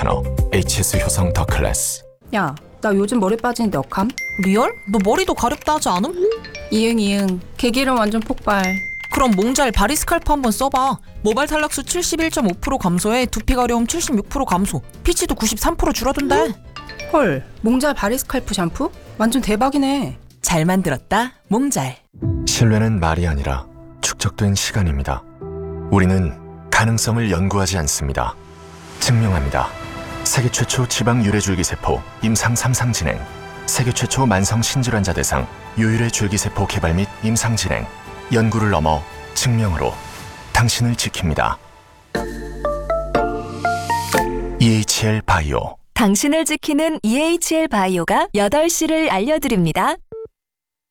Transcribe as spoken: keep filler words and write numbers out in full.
컨디셔너 에이치에스 효성 더 클래스. 야, 나 요즘 머리 빠지는데 억함? 리얼? 너 머리도 가렵다 하지 않음? 이응 이응 개기름 완전 폭발. 그럼 몽잘 바리스칼프 한번 써봐. 모발 탈락수 칠십일 점 오 퍼센트 감소에 두피 가려움 칠십육 퍼센트 감소, 피치도 구십삼 퍼센트 줄어든대. 헐, 몽잘 바리스칼프 샴푸? 완전 대박이네. 잘 만들었다, 몽잘. 신뢰는 말이 아니라 축적된 시간입니다. 우리는 가능성을 연구하지 않습니다. 증명합니다. 세계 최초 지방 유래 줄기세포 임상 삼 상 진행, 세계 최초 만성 신질환자 대상 유유래 줄기세포 개발 및 임상 진행, 연구를 넘어 증명으로 당신을 지킵니다. 이에이치엘 바이오. 당신을 지키는 이에이치엘 바이오가 여덟 시를 알려드립니다.